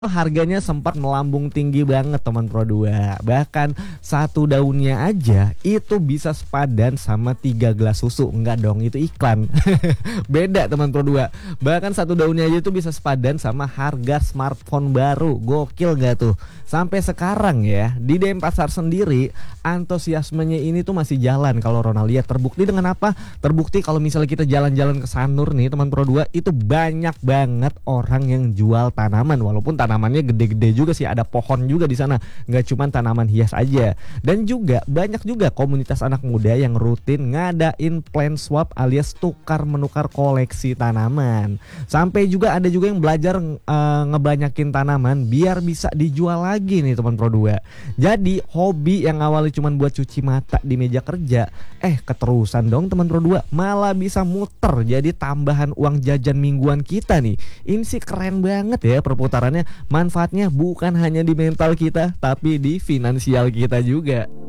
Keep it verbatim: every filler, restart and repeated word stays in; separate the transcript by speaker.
Speaker 1: Harganya sempat melambung tinggi banget teman Pro dua. Bahkan satu daunnya aja itu bisa sepadan sama tiga gelas susu. Enggak dong, itu iklan. Beda teman Pro dua. Bahkan satu daunnya aja itu bisa sepadan sama harga smartphone baru. Gokil gak tuh? Sampai sekarang ya di Denpasar sendiri antusiasmenya ini tuh masih jalan. Kalau Ronald lihat, terbukti dengan apa? Terbukti kalau misalnya kita jalan-jalan ke Sanur nih teman Pro dua, itu banyak banget orang yang jual tanaman. Walaupun tanamannya gede-gede juga sih, ada pohon juga di sana, nggak cuma tanaman hias aja. Dan juga banyak juga komunitas anak muda yang rutin ngadain plant swap alias tukar menukar koleksi tanaman. Sampai juga ada juga yang belajar uh, ngebanyakin tanaman biar bisa dijual lagi nih teman Pro dua. Jadi hobi yang awalnya cuma buat cuci mata di meja kerja, eh keterusan dong teman Pro dua, malah bisa muter jadi tambahan uang jajan mingguan kita nih. Ini sih keren banget ya perputarannya. Manfaatnya bukan hanya di mental kita, tapi di finansial kita juga.